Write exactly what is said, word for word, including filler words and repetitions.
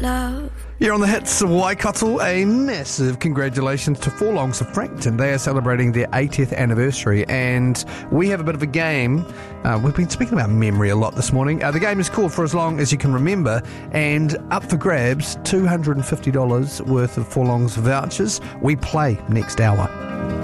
love. You're on the hits of Waikato. A massive congratulations to Forlongs of Frankton. They are celebrating their eightieth anniversary, and we have a bit of a game. Uh, we've been speaking about memory a lot this morning. Uh, the game is called For As Long As You Can Remember, and up for grabs, two hundred fifty dollars worth of Forlongs vouchers. We play next hour.